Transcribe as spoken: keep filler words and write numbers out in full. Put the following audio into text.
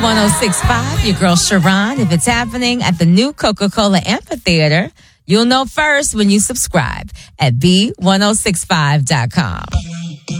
one oh six point five, your girl Sharon. If it's happening at the new Coca-Cola Amphitheater, you'll know first when you subscribe at B ten sixty-five dot com.